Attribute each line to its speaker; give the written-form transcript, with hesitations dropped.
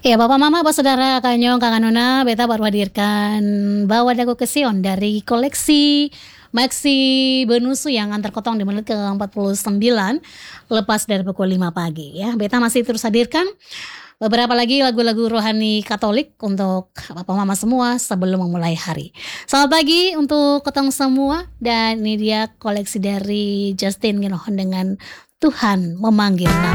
Speaker 1: Ya, Bapak Mama, Bapak Saudara, Kanyong, Kakak Nona, beta baru hadirkan Bawa Dago ke Sion dari koleksi Maxi Benusu yang antar kotong di menit ke-49 lepas dari pukul 5 pagi ya. Beta masih terus hadirkan beberapa lagi lagu-lagu rohani Katolik untuk Bapak Mama semua sebelum memulai hari. Selamat pagi untuk kotong semua, dan ini dia koleksi dari Justin Ginohon dengan Tuhan Memanggil Nama.